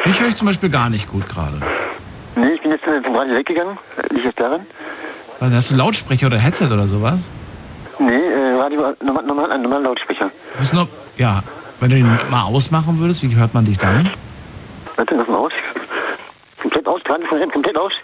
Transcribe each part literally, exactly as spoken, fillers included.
Dich höre ich zum Beispiel gar nicht gut gerade. Nee, ich bin jetzt äh, vom Radio weggegangen. Liegt jetzt daran? Also hast du Lautsprecher oder Headset oder sowas? Nee, äh, Radio, normal, normal, ein normaler Lautsprecher. Du bist noch, ja, wenn du den mal ausmachen würdest, wie hört man dich dann? Warte, mach mal aus. Komplett aus, dran von hinten, komplett aus.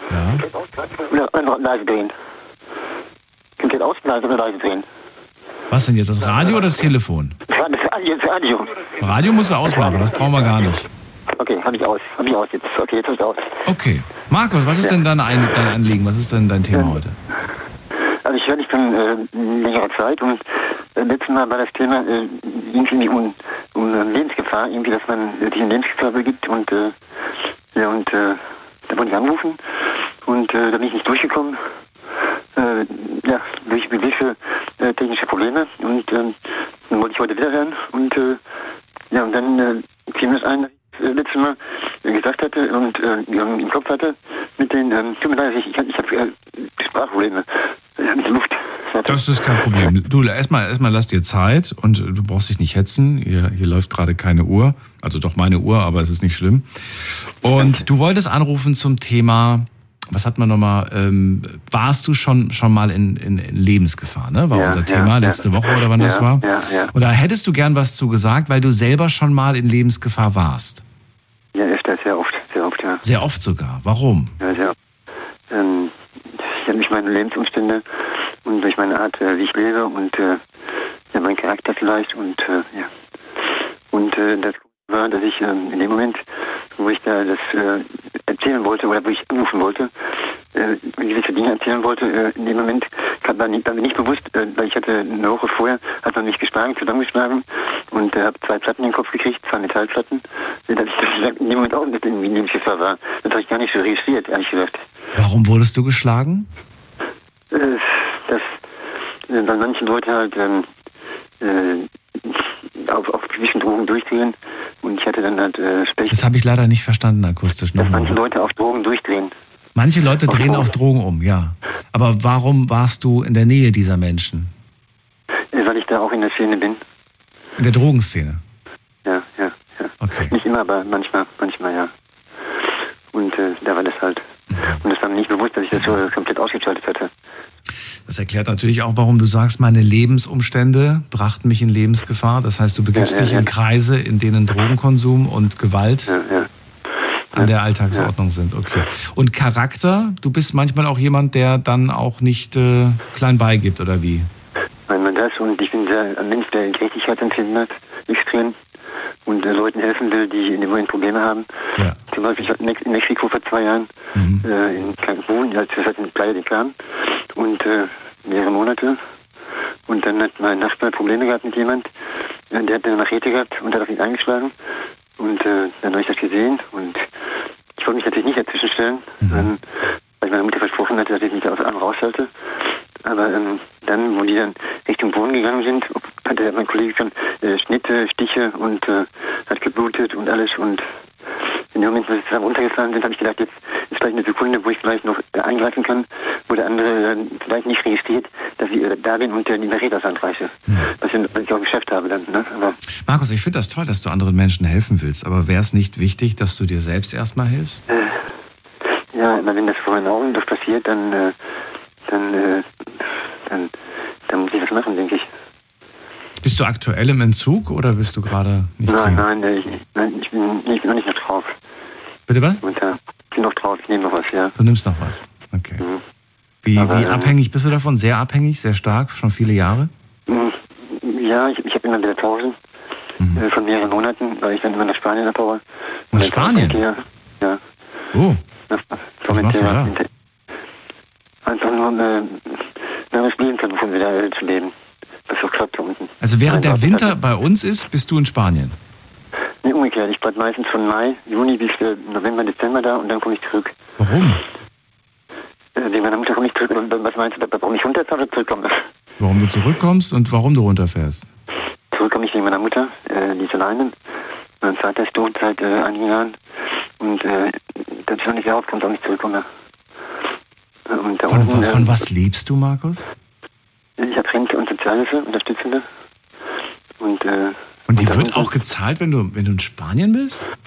Ja. Oder einfach leise drehen. Komplett aus, leise oder leise drehen. Was denn jetzt, das Radio oder das Telefon? Das Radio, das Radio. Radio musst du ausmachen, das brauchen wir gar nicht. Okay, hab ich aus, hab ich aus jetzt. Okay, jetzt hab ich aus. Okay. Markus, was ist denn dein, Ein- dein Anliegen? Was ist denn dein Thema heute? Also ich höre dich schon äh, längere Zeit und äh, letztes Mal war das Thema äh, irgendwie um, um äh, Lebensgefahr, irgendwie, dass man äh, sich in Lebensgefahr begibt und äh, ja und äh, da wollte ich anrufen und äh, da bin ich nicht durchgekommen. Äh, ja, durch gewisse äh, technische Probleme und äh, dann wollte ich heute wieder hören und äh, ja und dann äh, fiel mir das ein, dass ich äh, letztes Mal äh, gesagt hatte und äh, im Kopf hatte mit den, ähm, tut mir leid, ich, ich, ich habe äh, Sprachprobleme äh, mit der Luft. Das ist kein Problem. Du, erstmal erstmal lass dir Zeit und du brauchst dich nicht hetzen. Hier, hier läuft gerade keine Uhr. Also doch meine Uhr, aber es ist nicht schlimm. Und du wolltest anrufen zum Thema, was hat man nochmal, ähm, warst du schon schon mal in, in, in Lebensgefahr, ne? War ja, unser ja, Thema letzte ja. Woche oder wann ja, das war? Ja, ja. Und da hättest du gern was zu gesagt, weil du selber schon mal in Lebensgefahr warst. Ja, öfter, sehr oft, sehr oft, ja. Sehr oft sogar. Warum? Ja, sehr oft. Ähm, ich habe mich meine Lebensumstände und durch meine Art, äh, wie ich lebe und äh, ja, mein Charakter vielleicht und äh, ja. Und äh, das war, dass ich ähm, in dem Moment, wo ich da das äh, erzählen wollte oder wo ich anrufen wollte, äh, gewisse Dinge erzählen wollte, äh, in dem Moment kann man nicht, war mir nicht bewusst, äh, weil ich hatte eine Woche vorher, hat man mich geschlagen, zusammengeschlagen und äh, habe zwei Platten in den Kopf gekriegt, zwei Metallplatten, äh, dass ich das in dem Moment auch nicht in Lebensgefahr war. Das habe ich gar nicht so registriert, ehrlich gesagt. Warum wurdest du geschlagen? Äh, das, äh, weil manche Leute halt ähm, äh, auf, auf gewissen Drogen durchdrehen und ich hatte dann halt äh, Specht. Das habe ich leider nicht verstanden akustisch. Dass Nochmal. manche Leute auf Drogen durchdrehen. Manche Leute Auf drehen Drogen. auf Drogen um, ja. Aber warum warst du in der Nähe dieser Menschen? Äh, weil ich da auch in der Szene bin. In der Drogenszene? Ja, ja, ja. Okay. Nicht immer, aber manchmal, manchmal ja. Und äh, da war das halt. Und es war mir nicht bewusst, dass ich das so komplett ausgeschaltet hatte. Das erklärt natürlich auch, warum du sagst, meine Lebensumstände brachten mich in Lebensgefahr. Das heißt, du begibst Ja, ja, dich ja. in Kreise, in denen Drogenkonsum und Gewalt Ja, ja. an der Alltagsordnung sind. Okay. Und Charakter? Du bist manchmal auch jemand, der dann auch nicht äh, klein beigibt, oder wie? Weil man das und ich bin sehr ein Mensch, der Gerechtigkeitsempfinden hat, extrem. Und äh, Leuten helfen will, die in dem Moment Probleme haben. Ja. Zum Beispiel, ich war in Mex- in Mexiko vor zwei Jahren, Mhm. äh, in Cancun, als wir in Playa del Carmen, und äh, mehrere Monate. Und dann hat mein Nachbar Probleme gehabt mit jemand, äh, der hat eine Machete gehabt und hat auf ihn eingeschlagen. Und äh, dann habe ich das gesehen und ich wollte mich natürlich nicht dazwischen stellen, Mhm. ähm, weil ich meiner Mutter versprochen hatte, dass ich mich da aus allem raushalte. Aber ähm, dann, wo die dann Richtung Boden gegangen sind, hatte mein Kollege schon äh, Schnitte, Stiche und äh, hat geblutet und alles. Und in dem Moment, wo sie zusammen runtergefallen sind, habe ich gedacht, jetzt ist vielleicht eine Sekunde, wo ich vielleicht noch äh, eingreifen kann, wo der andere äh, vielleicht nicht registriert, dass ich äh, da bin und äh, die Machete aus der Hand reiße. Mhm. Was, ich, was ich auch geschafft habe dann. Ne? Aber, Markus, ich finde das toll, dass du anderen Menschen helfen willst. Aber wäre es nicht wichtig, dass du dir selbst erstmal hilfst? äh, ja, aber wenn das vor meinen Augen doch passiert, dann, äh, dann, äh, dann, dann muss ich was machen, denke ich. Bist du aktuell im Entzug oder bist du gerade nicht Nein, hier? nein, äh, ich, nein ich, bin, nee, ich bin noch nicht noch drauf. Bitte was? Und, äh, ich bin noch drauf, ich nehme noch was, ja. Du nimmst noch was. Okay. Mhm. Wie, Aber, wie ähm, abhängig bist du davon? Sehr abhängig, sehr stark, schon viele Jahre? Ja, ich, ich habe immer wieder Pausen Mhm. äh, von mehreren Monaten, weil ich dann immer nach Spanien abhaue. Nach Und dann Spanien? Formentera, ja. Oh, Nach was machst du da? Einfach nur, äh, na, das leben kann, wovon wir da äh, zu leben. Das ist auch klappt da unten. also während der Nein, Winter also- bei uns ist, bist du in Spanien? Nee, umgekehrt. Ich bleib meistens von Mai, Juni bis äh, November, Dezember da und dann komme ich zurück. Warum? Äh, wegen meiner Mutter komme ich zurück. Oder was meinst du, warum ich runterfahre oder zurückkomme? Warum du zurückkommst und warum du runterfährst? Zurück komme ich wegen meiner Mutter, äh, die ist alleine. Mein Vater ist tot seit äh, einigen Jahren. Und äh, dass ich noch nicht rauskommt, auch nicht zurückkomme. Äh, Und da Von, unten, von, von äh, was lebst du, Markus? Ich habe Rente und Sozialhilfe, Unterstützende. Und, äh, Und die da wird unten- auch gezahlt, wenn du, wenn du in Spanien bist?